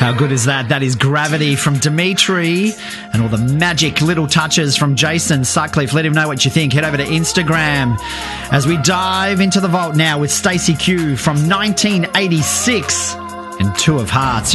How good is that? That is Gravity from Dimitri, and all the magic little touches from Jason Sutcliffe. Let him know what you think. Head over to Instagram as we dive into the vault now with Stacey Q from 1986 and Two of Hearts.